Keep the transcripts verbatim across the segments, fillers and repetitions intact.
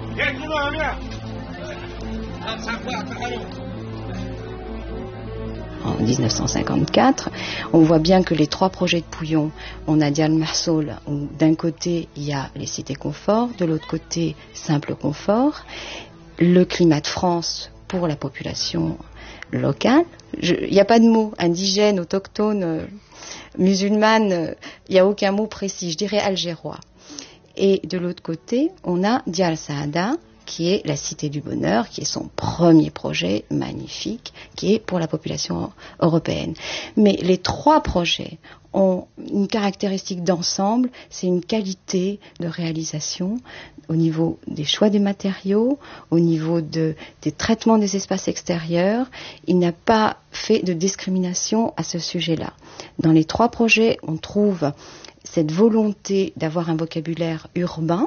En dix-neuf cent cinquante-quatre, on voit bien que les trois projets de Pouillon, on a Dial Mahsoul, où d'un côté il y a les cités confort, de l'autre côté simple confort, le climat de France pour la population locale. Il n'y a pas de mot indigène, autochtone, euh, musulmane, il euh, n'y a aucun mot précis, je dirais algérois. Et de l'autre côté, on a Dial Saada, qui est la Cité du Bonheur, qui est son premier projet magnifique, qui est pour la population européenne. Mais les trois projets ont une caractéristique d'ensemble, c'est une qualité de réalisation au niveau des choix des matériaux, au niveau de, des traitements des espaces extérieurs. Il n'a pas fait de discrimination à ce sujet-là. Dans les trois projets, on trouve cette volonté d'avoir un vocabulaire urbain,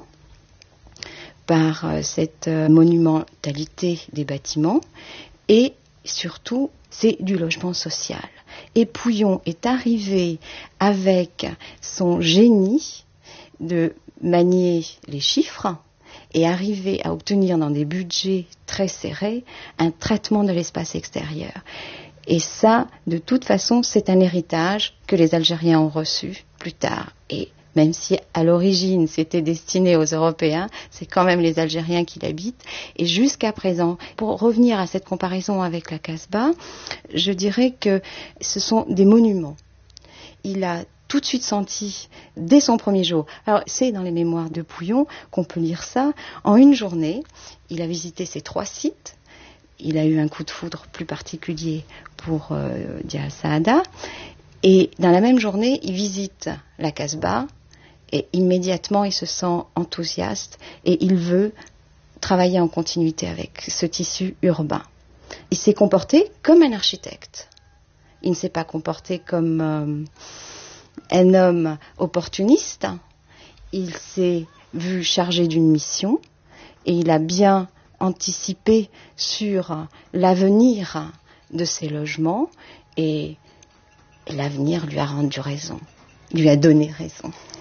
par euh, cette euh, monumentalité des bâtiments, et surtout c'est du logement social. Et Pouillon est arrivé avec son génie de manier les chiffres et arrivé à obtenir dans des budgets très serrés un traitement de l'espace extérieur. Et ça, de toute façon, c'est un héritage que les Algériens ont reçu plus tard. Et même si à l'origine c'était destiné aux Européens, c'est quand même les Algériens qui l'habitent. Et jusqu'à présent, pour revenir à cette comparaison avec la Casbah, je dirais que ce sont des monuments. Il a tout de suite senti, dès son premier jour, alors c'est dans les mémoires de Pouillon qu'on peut lire ça, en une journée, il a visité ces trois sites. Il a eu un coup de foudre plus particulier pour euh, Dial Saada. Et dans la même journée, il visite la Casbah. Et immédiatement, il se sent enthousiaste et il veut travailler en continuité avec ce tissu urbain. Il s'est comporté comme un architecte. Il ne s'est pas comporté comme euh, un homme opportuniste. Il s'est vu chargé d'une mission et il a bien anticipé sur l'avenir de ces logements et l'avenir lui a rendu raison, lui a donné raison.